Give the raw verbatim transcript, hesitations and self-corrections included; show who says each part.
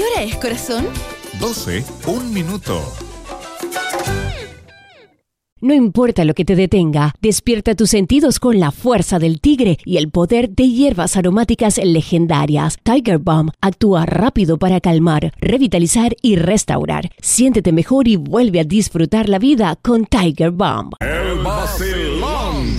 Speaker 1: hora es, corazón?
Speaker 2: doce, un minuto.
Speaker 3: No importa lo que te detenga, despierta tus sentidos con la fuerza del tigre y el poder de hierbas aromáticas legendarias. Tiger Balm actúa rápido para calmar, revitalizar y restaurar. Siéntete mejor y vuelve a disfrutar la vida con Tiger Balm.